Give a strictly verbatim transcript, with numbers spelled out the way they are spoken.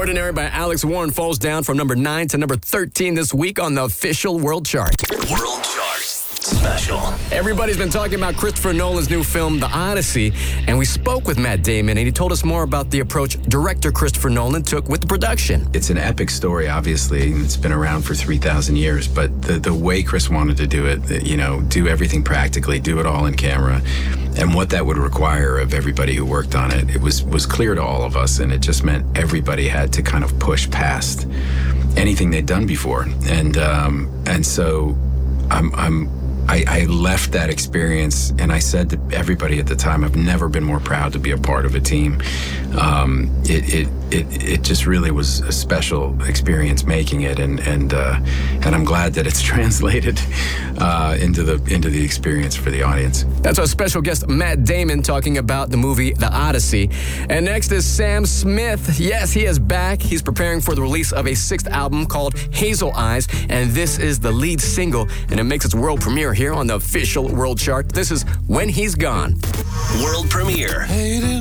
Ordinary by Alex Warren falls down from number nine to number thirteen this week on the official world chart. World Chart Special. Everybody's been talking about Christopher Nolan's new film, The Odyssey, and we spoke with Matt Damon, and he told us more about the approach director Christopher Nolan took with the production. It's an epic story, obviously, and it's been around for three thousand years, but the, the way Chris wanted to do it, you know, do everything practically, do it all in camera, and what that would require of everybody who worked on it, it was, was clear to all of us, and it just meant everybody had to kind of push past anything they'd done before. And, um, and so I'm... I'm I, I left that experience, and I said to everybody at the time, I've never been more proud to be a part of a team. Um, it, it it it just really was a special experience making it, and and uh, and I'm glad that it's translated uh, into the into the experience for the audience. That's our special guest Matt Damon talking about the movie The Odyssey. And next is Sam Smith. Yes, he is back. He's preparing for the release of a sixth album called Hazel Eyes, and this is the lead single, and it makes its world premiere here on the official world chart. This is When He's Gone. World premiere.